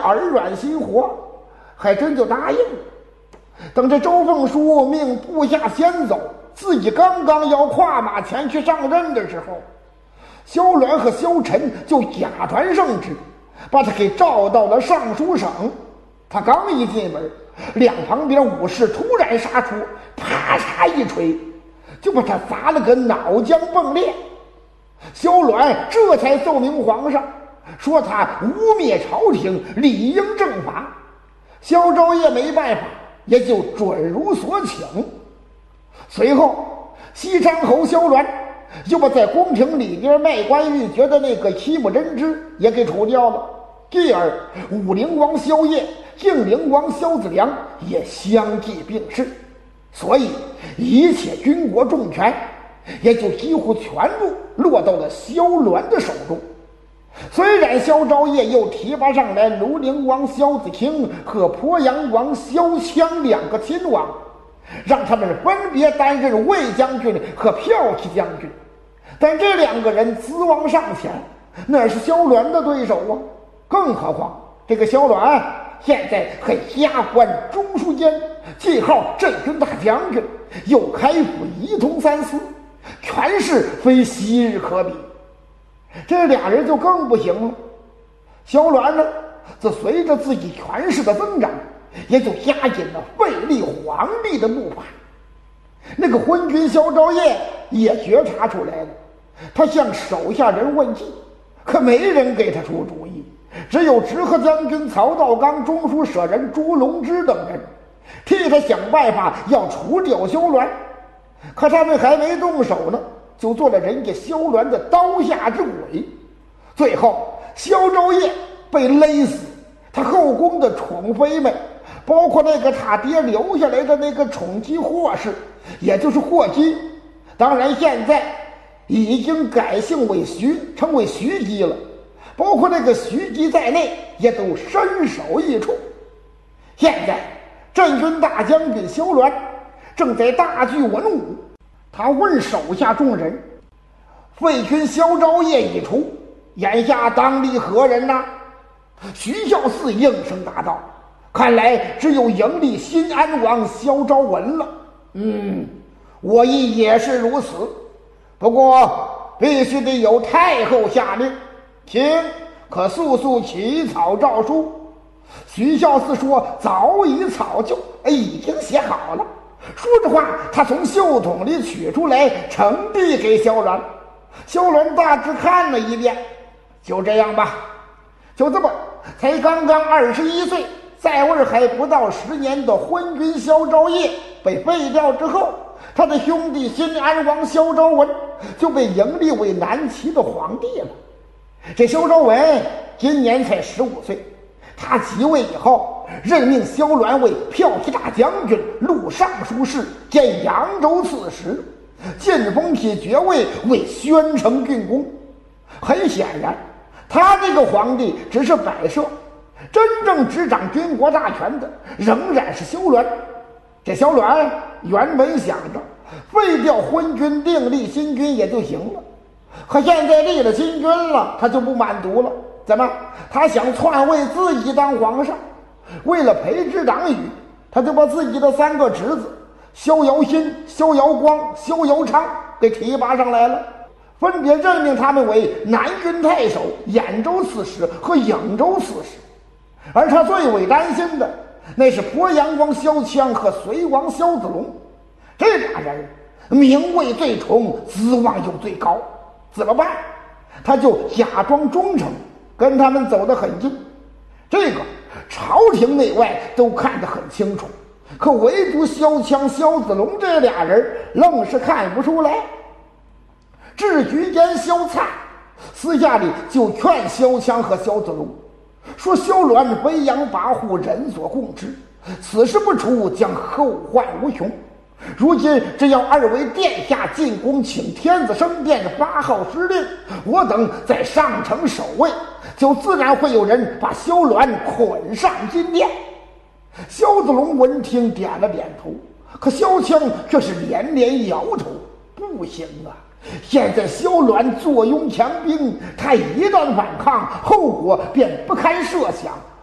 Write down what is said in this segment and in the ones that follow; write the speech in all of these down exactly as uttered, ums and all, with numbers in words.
耳软心活，还真就答应了。等这周凤书命部下先走，自己刚刚要跨马前去上任的时候，萧鸾和萧晨就假传圣旨，把他给召到了尚书省。他刚一进门，两旁边武士突然杀出，啪嚓一锤，就把他砸了个脑浆迸裂。萧鸾这才奏明皇上，说他污蔑朝廷，理应正法。萧昭业没办法，也就准如所请。随后西山侯萧鸾又把在宫廷里边卖官鬻爵的那个戚木真之也给除掉了。继而武陵王萧业、晋陵王萧子良也相继病逝，所以一切军国重权也就几乎全部落到了萧鸾的手中。虽然萧昭业又提拔上来庐陵王萧子卿和鄱阳王萧羌两个亲王，让他们分别担任卫将军和骠骑将军，但这两个人资王尚浅，哪是萧鸾的对手啊？更何况这个萧鸾现在还加官中书监，记号镇军大将军，又开府仪同三司，权势非昔日可比。这俩人就更不行了。萧鸾呢，则随着自己权势的增长，也就加紧了废立皇帝的步伐。那个昏君萧昭业也觉察出来了，他向手下人问计，可没人给他出主意，只有直河将军曹道刚、中书舍人朱龙之等人替他想办法要除掉萧鸾。可他们还没动手呢，就做了人家萧鸾的刀下之鬼。最后萧昭业被勒死，他后宫的宠妃们，包括那个他爹留下来的那个宠姬霍氏，也就是霍姬，当然现在已经改姓为徐，称为徐姬了，包括那个徐姬在内也都身首异处。现在镇军大将军萧鸾正在大聚文武，他问手下众人，废君萧昭业已除，眼下当立何人呢？徐孝嗣应声答道，看来只有迎立新安王萧昭文了。嗯，我亦也是如此，不过必须得有太后下令，请可速速起草诏书。徐孝嗣说早已草就，已经写好了。说着话，他从袖筒里取出来，呈递给萧鸾。萧鸾大致看了一遍，就这样吧。就这么，才刚刚二十一岁，在位还不到十年的昏君萧昭业被废掉之后，他的兄弟新安王萧昭文就被迎立为南齐的皇帝了。这萧昭文今年才十五岁，他即位以后，任命萧鸾为骠骑大将军、录尚书事兼扬州刺史，晋封其爵位为宣城郡公。很显然，他这个皇帝只是摆设，真正执掌军国大权的仍然是萧鸾。这萧鸾原本想着废掉昏君，另立新君也就行了，可现在立了新君了，他就不满足了。怎么？他想篡位自己当皇上。为了培植党羽，他就把自己的三个侄子萧遥新、萧遥光、萧遥昌给提拔上来了，分别任命他们为南军太守、兖州刺史和颍州刺史。而他最为担心的，那是鄱阳王萧羌和隋王萧子龙。这俩人名位最崇，资望又最高，怎么办？他就假装忠诚，跟他们走得很近。这个朝廷内外都看得很清楚，可唯独萧羌、萧子龙这俩人愣是看不出来。治局监萧灿私下里就劝萧羌和萧子龙说，萧鸾飞扬跋扈，人所共知，此事不除将后患无穷。如今只要二位殿下进宫请天子升殿发号施令，我等在上城守卫，就自然会有人把萧鸾捆上金殿。萧子龙闻听点了点头，可萧羌却是连连摇头，不行啊，现在萧鸾坐拥强兵，他一旦反抗，后果便不堪设想，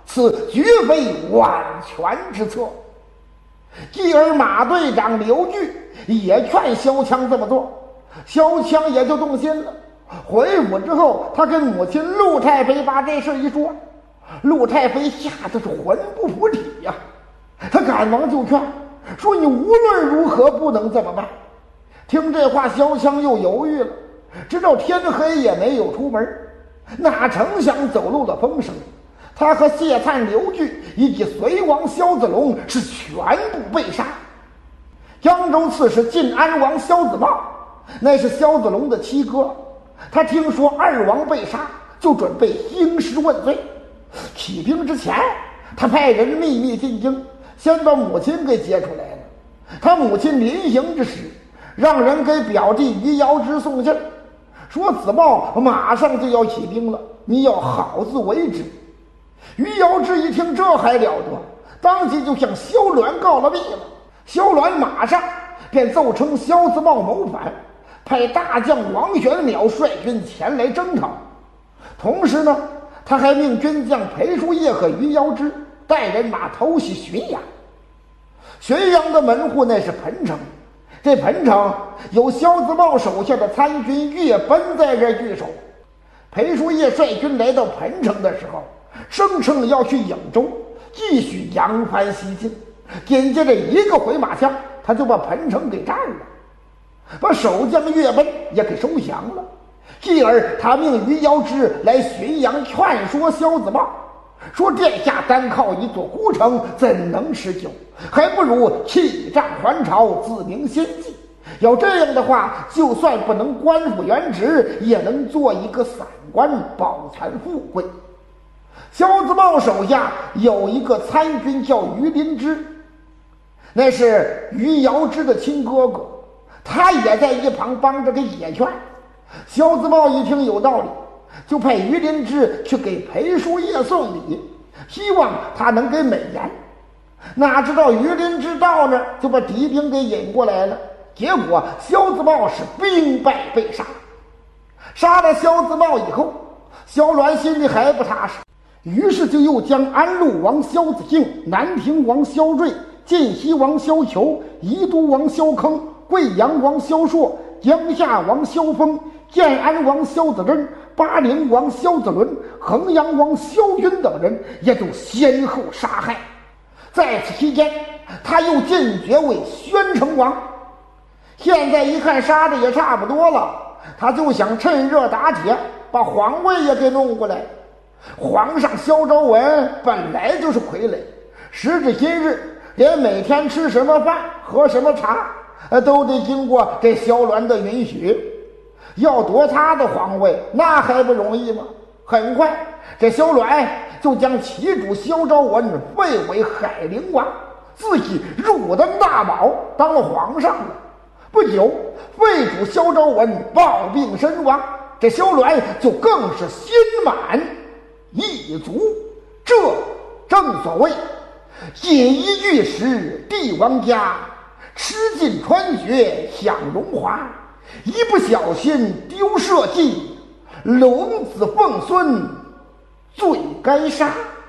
此绝非万全之策。继而马队长刘据也劝萧枪这么做，萧枪也就动心了。回府之后，他跟母亲陆太妃把这事一说，陆太妃吓得是魂不附体呀、啊。他赶忙就劝说：“你无论如何不能这么办。”听这话，萧枪又犹豫了，直到天黑也没有出门。哪成想走漏了风声，他和谢粲、刘据以及隋王萧子龙是全部被杀。江州刺史晋安王萧子茂，那是萧子龙的七哥，他听说二王被杀，就准备兴师问罪。起兵之前，他派人秘密进京，先把母亲给接出来了。他母亲临行之时，让人给表弟于遥之送信，说子茂马上就要起兵了，你要好自为之。于遥之一听，这还了得，当即就向萧鸾告了密了。萧鸾马上便奏称萧子茂谋反，派大将王玄邈率军前来征讨。同时呢，他还命军将裴叔业和于遥之带人马偷袭浔阳。浔阳的门户那是彭城，这彭城有萧子茂手下的参军岳奔在这据守。裴叔业率军来到彭城的时候，声称要去颍州继续扬帆西进，紧接着一个回马枪，他就把彭城给占了，把守将岳奔也给收降了。继而他命于遥之来浔阳劝说萧子茂，说殿下单靠一座孤城怎能持久，还不如弃战还朝，自明先计。要这样的话，就算不能官复原职，也能做一个散官，保全富贵。萧子茂手下有一个参军叫于林之，那是于遥之的亲哥哥，他也在一旁帮着给解劝。萧子茂一听有道理，就派于林之去给裴叔业送礼，希望他能给美言。哪知道于林之到那儿就把敌兵给引过来了，结果萧子茂是兵败被杀。杀了萧子茂以后，萧鸾心里还不踏实，于是就又将安陆王萧子敬、南平王萧睿、晋西王萧求、宜都王萧坑、贵阳王萧硕、江夏王萧峰、建安王萧子真、巴陵王萧子伦、衡阳王萧军等人也都先后杀害。在此期间，他又进爵为宣城王。现在一看杀的也差不多了，他就想趁热打铁，把皇位也给弄过来。皇上萧昭文本来就是傀儡，时至今日，连每天吃什么饭喝什么茶都得经过这萧鸾的允许。要夺他的皇位，那还不容易吗？很快，这萧鸾就将其主萧昭文废为海陵王，自己入登大宝，当了皇上了。不久，废主萧昭文暴病身亡，这萧鸾就更是心满意足。这正所谓锦衣玉食帝王家，吃尽穿穴享荣华，一不小心丢社稷，龙子凤孙罪该杀。